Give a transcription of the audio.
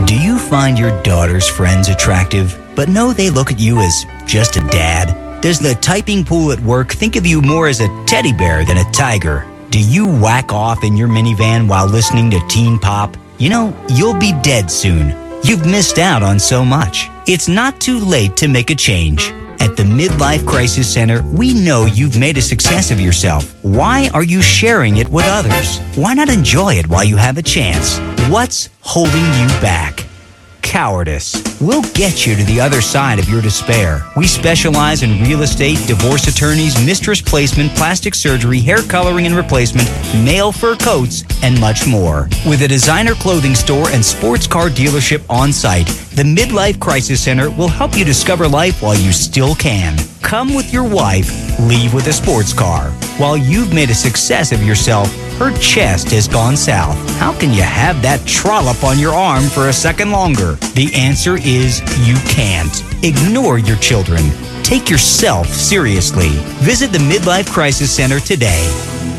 Do you find your daughter's friends attractive, but know they look at you as just a dad? Does the typing pool at work think of you more as a teddy bear than a tiger? Do you whack off in your minivan while listening to teen pop? You know, you'll be dead soon. You've missed out on so much. It's not too late to make a change. At the Midlife Crisis Center, we know you've made a success of yourself. Why are you sharing it with others? Why not enjoy it while you have a chance? What's holding you back? Cowardice. We'll get you to the other side of your despair. We specialize in real estate, divorce attorneys, mistress placement, plastic surgery, hair coloring and replacement, male fur coats, and much more. With a designer clothing store and sports car dealership on site, the Midlife Crisis Center will help you discover life while you still can. Come with your wife, leave with a sports car. While you've made a success of yourself, her chest has gone south. How can you have that trollop on your arm for a second longer? The answer is you can't. Ignore your children. Take yourself seriously. Visit the Midlife Crisis Center today.